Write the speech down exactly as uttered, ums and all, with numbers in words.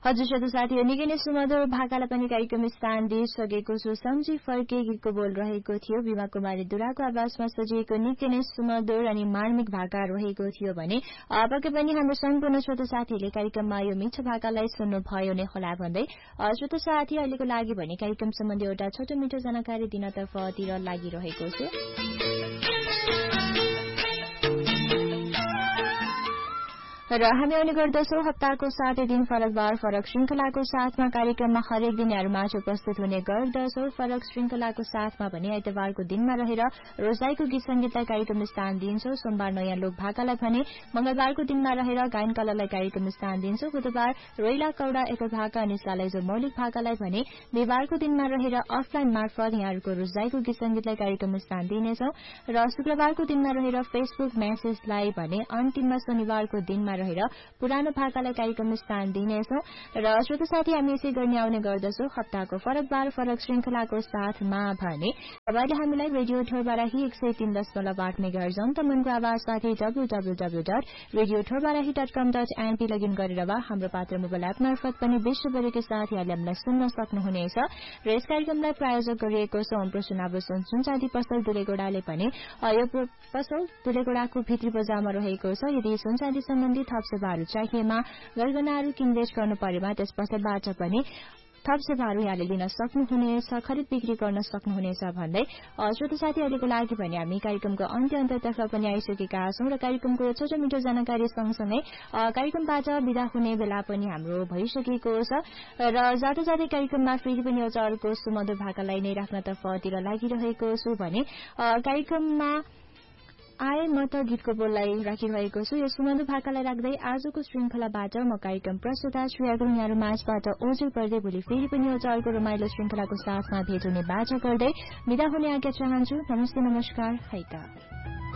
हजुर श्रोता साथीहरू निकै नै सुमधुर भाकालाई पनि कार्यक्रम स्थान दिइसकेको छु। सम्झी फर्के गीतको बोल रहेको थियो। विमा कुमारी दुराको आवाजमा सजिएको निकै नै सुमधुर अनि मार्मिक भाका रहेको थियो भने पक्कै पनि हाम्रो सम्पूर्ण श्रोता साथीहरूले कार्यक्रममा यो मिठो भाकालाई सुन्नुभयो नै होला भन्दै श्रोता साथी अहिलेको लागि भने कार्यक्रम सम्बन्धी एउटा छोटो मिठो जानकारी दिनतर्फतिर लागिरहेको छु। र हामी आउने गर्दछौं हप्ताको सातै दिन फरक बार फरक श्रृंखलाको साथमा कार्यक्रममा हरेक दिन यहाँहरूमाझ उपस्थित हुने गर्दछौं। फरक श्रृंखलाको साथमा भने आइतबारको दिनमा रहेर रोजाइको गीत संगीतलाई कार्यक्रम स्थान दिन्छौं। सोमबार नयाँ लोक भाकालाई भने मंगलबारको दिनमा रहेर गायन कलालाई कार्यक्रम स्थान दिन्छौं। बुधबार रोइला कौडा एक भाका अनि सालैजो मौलिक भाकालाई भने बिहिबारको दिनमा रहेर अफलाइन मार्फत यहाँहरूको रोजाइको गीत संगीतलाई कार्यक्रम स्थान दिनेछौं। र शुक्रबारको दिनमा रहेर फेसबुक मेसेजलाई भने अन्तिममा शनिबारको दिनमा रहेर पुरानो भाकालाई कार्यक्रम स्थान दिनेछौं। र श्रोता साथी हामी यसै गर्ने आउने गर्दछौं हप्ताको फरक बार फरक श्रृंखलाको साथमा भने तपाईले हामीलाई रेडियो ठोरबाराही एक सय तीन दशमलव आठ मेगाहर्ज अन्तमनको आवाज साथै W W W dot radio ठोरबाराही dot कम डट एनपी लगइन गरेर वा हाम्रो पात्र मोबाइल एप मार्फत पनि विश्वभरिकै साथीहरूले हामीलाई सुन्न सक्नुहुनेछ। र यस कार्यक्रमलाई प्रायोजक गरिएको छ ओम प्रसून आभूषण सुनचाँदी पसल दुलेगोडाले पनि यो पसल दुलेगोडाको भित्री बजारमा रहेको छ। यदि सुनचाँदी सम्बन्धी थप सेवाहरू चाहिएमा गरगहनाहरू किनबेच गर्नु परेमा त्यस पसलबाट पनि थप सेवाहरू यहाँले लिन सक्नुहुनेछ, खरिद बिक्री गर्न सक्नुहुनेछ भन्दै श्रोता साथीहरूको लागि भने हामी कार्यक्रमको अन्त्य अन्ततर्फ पनि आइसकेका छौं। र कार्यक्रमको छोटो मिठो जानकारी सँगसँगै कार्यक्रमबाट विदा हुने बेला पनि हाम्रो भइसकेको छ। र जाँदा जाँदै कार्यक्रममा फेरि पनि एउटा अर्को सुमधुर भाकालाई नै राख्नतर्फतिर लागिरहेको छु भने कार्यक्रममा आए म त गीतको बोललाई राखिरहेको छु। यो सुमधुर भाकालाई राख्दै आजको श्रृंखलाबाट म कार्यक्रम प्रस्तुता श्रेयागुरुङ यहाँहरू माझबाट ओझेल पर्दै भोलि फेरि पनि एउटा अर्को रमाइलो श्रृंखलाको साथमा भेट हुने बाचा गर्दै विदा हुने आज्ञा चाहन्छु। नमस्ते नमस्कार हैत।